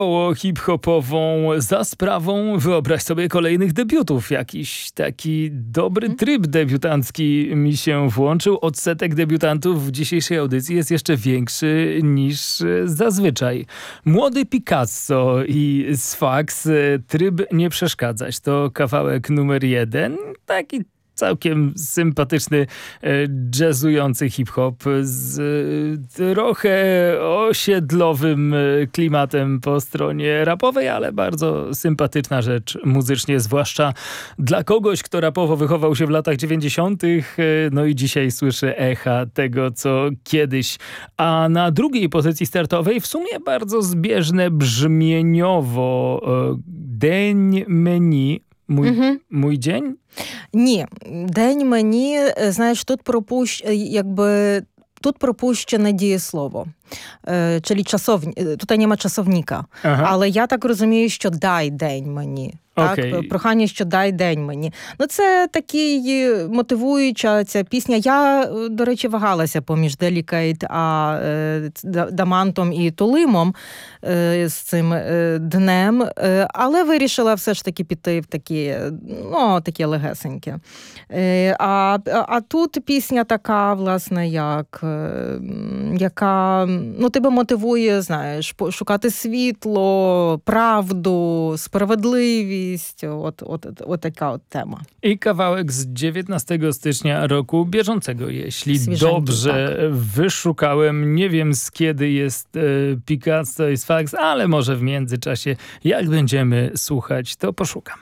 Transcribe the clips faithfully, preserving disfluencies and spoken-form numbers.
O hip-hopową za sprawą, wyobraź sobie, kolejnych debiutów. Jakiś taki dobry tryb debiutancki mi się włączył. Odsetek debiutantów w dzisiejszej audycji jest jeszcze większy niż zazwyczaj. Młody Picasso i Sfax, tryb nie przeszkadzać. To kawałek numer jeden. Taki całkiem sympatyczny, jazzujący hip-hop z trochę osiedlowym klimatem po stronie rapowej, ale bardzo sympatyczna rzecz muzycznie, zwłaszcza dla kogoś, kto rapowo wychował się w latach dziewięćdziesiątych. No i dzisiaj słyszy echa tego, co kiedyś. A na drugiej pozycji startowej w sumie bardzo zbieżne brzmieniowo День мені. Mój, mhm. mój dzień? Ні, день мені, знаєш, тут пропущ, якби, тут пропущене дієслово. Е, czyli czasowni, tutaj nie ma czasownika. Ага. Але я так розумію, що дай день мені. Так, okay. Прохання, що дай день мені. Ну, це такий мотивуюча ця пісня. Я, до речі, вагалася поміж Delicate, а е, Дамантом і Тулимом е, з цим е, днем, е, але вирішила все ж таки піти в такі, ну, такі легесенькі. Е, а, а тут пісня така, власне, як, е, яка, ну, тебе мотивує, знаєш, шукати світло, правду, справедливість. От, от, от taka od tema. I kawałek z dziewiętnastego stycznia roku bieżącego, jeśli Świeżenki, dobrze tak. wyszukałem. Nie wiem, z kiedy jest e, Picasso i Sfax, ale może w międzyczasie, jak będziemy słuchać, to poszukam.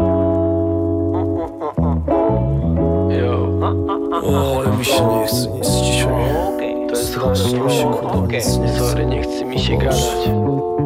O, ale mi się nie chce nic dzisiaj. To jest strasznie mi się kurwa nic nie chce. Sorry, nie chce mi się gadać.